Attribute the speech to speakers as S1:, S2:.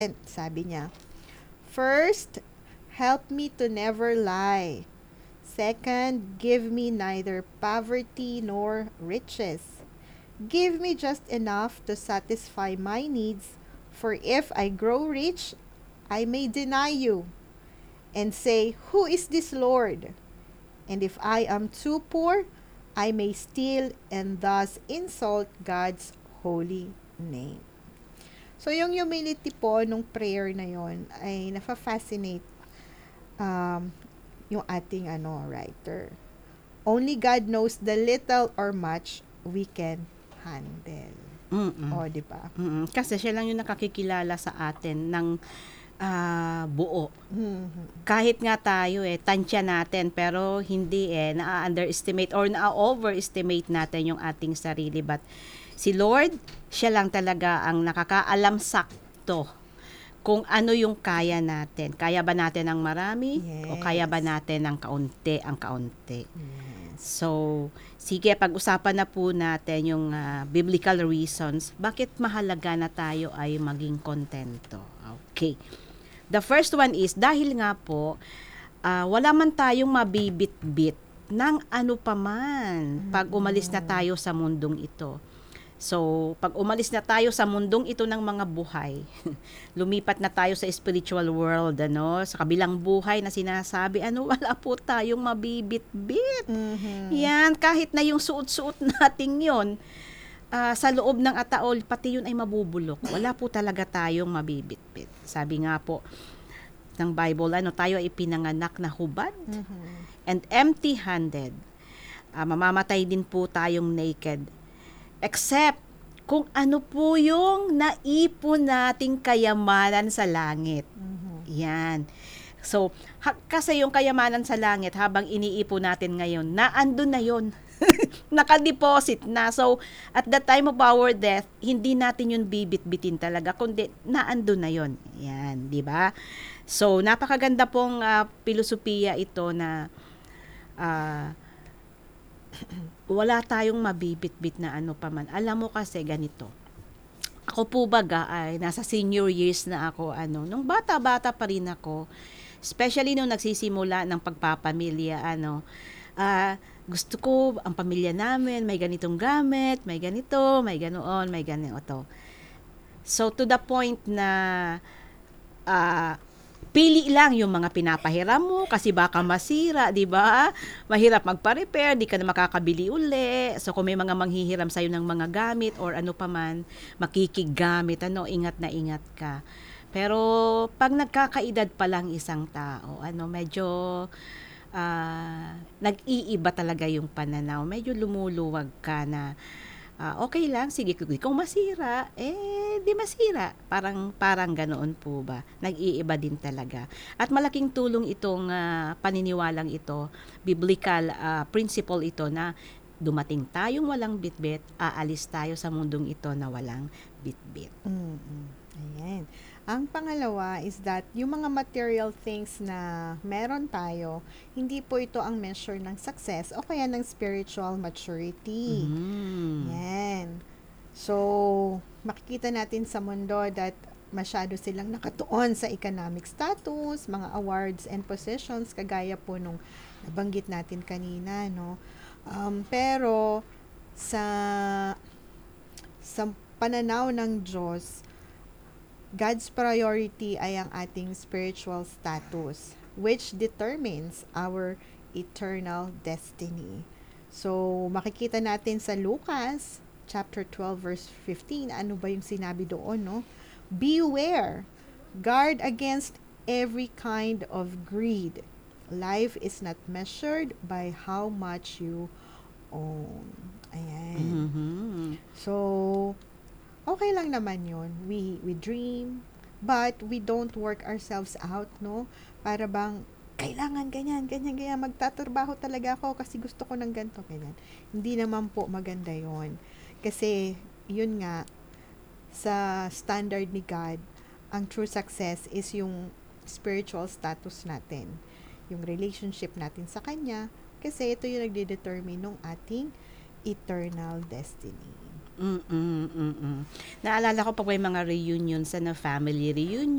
S1: Sabi niya, first, help me to never lie. Second, give me neither poverty nor riches. Give me just enough to satisfy my needs, for if I grow rich, I may deny you and say, who is this Lord? And if I am too poor, I may steal and thus insult God's holy name. So, yung humility po nung prayer na yon ay nafa-fascinate um, yung ating writer. Only God knows the little or much we can handle.
S2: Mm.
S1: O, di ba?
S2: Kasi siya lang yung nakakikilala sa atin ng buo.
S1: Mhm.
S2: Kahit nga tayo tansya natin pero hindi na-underestimate or na-overestimate natin yung ating sarili, but si Lord, siya lang talaga ang nakakaalam sakto kung ano yung kaya natin. Kaya ba natin ng marami o kaya ba
S1: Yes.
S2: natin ng kaunti ang kaunti?
S1: Yes.
S2: So, sige, pag-usapan na po natin yung biblical reasons bakit mahalaga na tayo ay maging kontento. Okay. The first one is, dahil nga po, wala man tayong mabibit-bit ng ano pa man pag umalis na tayo sa mundong ito. So, pag umalis na tayo sa mundong ito ng mga buhay, lumipat na tayo sa spiritual world, sa kabilang buhay na sinasabi, wala po tayong mabibit-bit.
S1: Mhm.
S2: Yan, kahit na yung suot-suot nating yon sa loob ng ataol, pati yun ay mabubulok. Wala po talaga tayong mabibit-bit. Sabi nga po ng Bible, tayo ay pinanganak na hubad
S1: Mhm.
S2: and empty-handed. Mamamatay din po tayong naked. Except kung ano po yung naipon nating kayamanan sa langit.
S1: Mhm.
S2: Yan. So, kasi yung kayamanan sa langit, habang iniipon natin ngayon, naandun na yon. Nakadeposit na. So, at the time of our death, hindi natin yun bibit-bitin talaga, kundi naandun na yon. Yan, di ba? So, napakaganda pong filosofiya ito na ah, wala tayong mabibit-bit na ano pa man. Alam mo kasi ganito. Ako po baga ay nasa senior years na ako nung bata-bata pa rin ako. Especially nung nagsisimula ng pagpapamilya gusto ko ang pamilya namin may ganitong gamit, may ganito, may ganoon, may ganito. So to the point na ah, pili lang yung mga pinapahiram mo kasi baka masira, di ba? Mahirap magpa-repair, di ka na makakabili uli. So kung may mga manghihiram sa'yo ng mga gamit or ano pa man, makikigamit, ingat na ingat ka. Pero pag nagkakaedad pa lang isang tao, medyo nag-iiba talaga yung pananaw. Medyo lumuluwag ka na okay lang, sige, kung masira, di masira. Parang ganoon po ba? Nag-iiba din talaga. At malaking tulong itong paniniwalang ito, biblical principle ito na dumating tayong walang bitbit, aalis tayo sa mundong ito na walang bitbit.
S1: Mm. Ayan. Ang pangalawa is that yung mga material things na meron tayo, hindi po ito ang measure ng success o kaya ng spiritual maturity. Yan. So, makikita natin sa mundo that masyado silang nakatuon sa economic status, mga awards and positions, kagaya po nung nabanggit natin kanina, no? Pero, sa pananaw ng Diyos, God's priority ay ang ating spiritual status, which determines our eternal destiny. So, makikita natin sa Lucas chapter 12 verse 15, ano ba yung sinabi doon, no? Beware, guard against every kind of greed. Life is not measured by how much you own. Ayan.
S2: Mm-hmm.
S1: So, okay lang naman yun. We dream, but we don't work ourselves out, no? Para bang, kailangan ganyan, ganyan, ganyan, magtatrabaho talaga ako kasi gusto ko ng ganito, ganyan. Hindi naman po maganda yon. Kasi, yun nga, sa standard ni God, ang true success is yung spiritual status natin. Yung relationship natin sa Kanya, kasi ito yung nagde-determine ng ating eternal destiny.
S2: Mm, mm. Naalala ko pag may mga reunion sa na family reunion